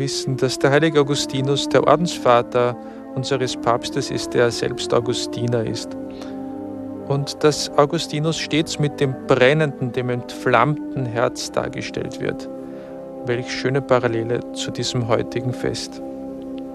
wissen, dass der heilige Augustinus der Ordensvater unseres Papstes ist, der selbst Augustiner ist. Und dass Augustinus stets mit dem brennenden, dem entflammten Herz dargestellt wird. Welch schöne Parallele zu diesem heutigen Fest.